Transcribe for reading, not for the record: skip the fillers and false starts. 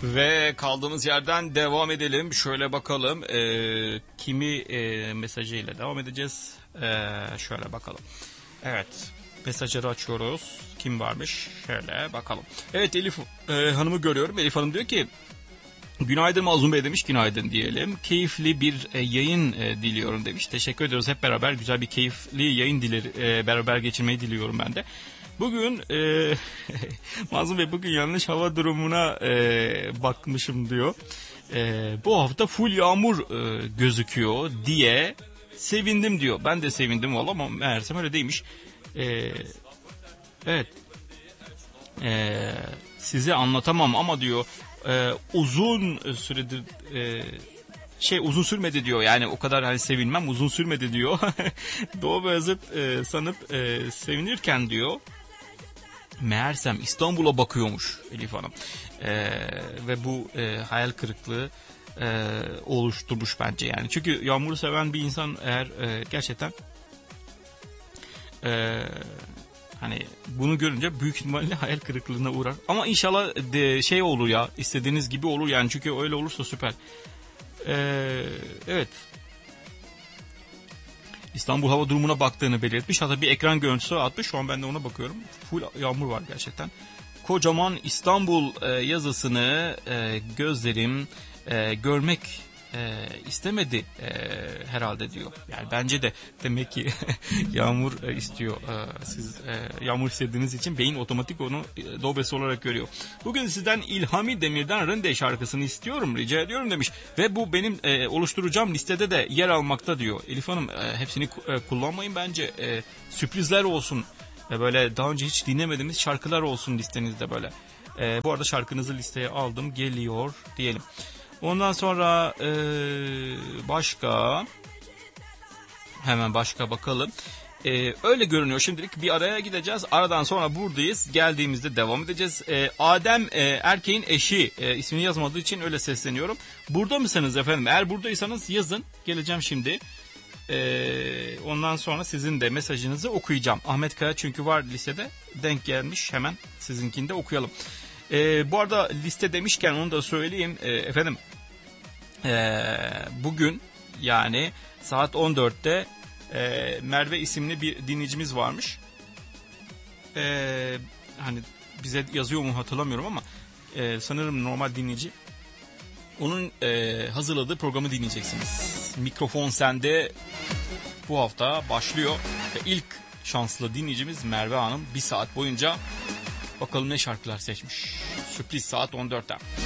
Ve kaldığımız yerden devam edelim. Şöyle bakalım. Kimi mesajıyla devam edeceğiz. Şöyle bakalım. Evet. Mesajları açıyoruz. Kim varmış? Şöyle bakalım. Evet, Elif Hanım'ı görüyorum. Elif Hanım diyor ki günaydın Mazlum Bey demiş. Günaydın diyelim. Keyifli bir yayın diliyorum demiş. Teşekkür ediyoruz. Hep beraber güzel bir keyifli yayın beraber geçirmeyi diliyorum ben de. Bugün Mazlum Bey bugün yanlış hava durumuna bakmışım diyor. Bu hafta full yağmur gözüküyor diye sevindim diyor. Ben de sevindim valla ama meğersem öyle değilmiş. Evet. Size anlatamam ama diyor uzun süredir uzun sürmedi diyor. Yani o kadar hani sevinmem uzun sürmedi diyor. Doğu Beyazıt sanıp sevinirken diyor. Meğersem İstanbul'a bakıyormuş Elif Hanım. Ve bu hayal kırıklığı oluşturmuş bence yani. Çünkü yağmuru seven bir insan eğer gerçekten hani bunu görünce büyük ihtimalle hayal kırıklığına uğrar. Ama inşallah olur ya, istediğiniz gibi olur yani, çünkü öyle olursa süper. Evet. İstanbul hava durumuna baktığını belirtmiş. Hatta bir ekran görüntüsü atmış. Şu an ben de ona bakıyorum. Full yağmur var gerçekten. Kocaman İstanbul yazısını gözlerim görmek istemedi herhalde diyor. Yani bence de demek ki yağmur istiyor. Siz yağmur istediğiniz için beyin otomatik onu dobesi olarak görüyor. Bugün sizden İlhami Demir'den Rende şarkısını istiyorum, rica ediyorum demiş. Ve bu benim oluşturacağım listede de yer almakta diyor. Elif Hanım hepsini kullanmayın bence. Sürprizler olsun. Böyle daha önce hiç dinlemediğimiz şarkılar olsun listenizde böyle. Bu arada şarkınızı listeye aldım, geliyor diyelim. Ondan sonra hemen başka bakalım. Öyle görünüyor şimdilik. Bir araya gideceğiz. Aradan sonra buradayız. Geldiğimizde devam edeceğiz. Adem Erkeğin eşi ismini yazmadığı için öyle sesleniyorum. Burada mısınız efendim? Eğer buradaysanız yazın. Geleceğim şimdi. Ondan sonra sizin de mesajınızı okuyacağım. Ahmet Kaya çünkü var listede. Denk gelmiş. Hemen sizinkini de okuyalım. Bu arada liste demişken onu da söyleyeyim. Efendim bugün yani saat 14'te Merve isimli bir dinleyicimiz varmış. Hani bize yazıyor mu hatırlamıyorum ama sanırım normal dinleyici. Onun hazırladığı programı dinleyeceksiniz. Mikrofon Sende bu hafta başlıyor. Ve ilk şanslı dinleyicimiz Merve Hanım. Bir saat boyunca bakalım ne şarkılar seçmiş. Sürpriz saat 14'te.